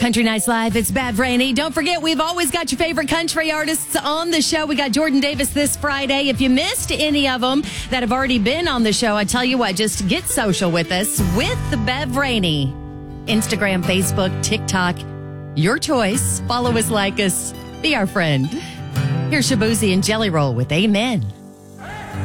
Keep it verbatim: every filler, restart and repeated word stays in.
Country Nights Live, it's Bev Rainey. Don't forget, we've always got your favorite country artists on the show. We got Jordan Davis this Friday. If you missed any of them that have already been on the show, I tell you what, just get social with us with Bev Rainey. Instagram, Facebook, TikTok, your choice. Follow us, like us, be our friend. Here's Shabuzi and Jelly Roll with Amen.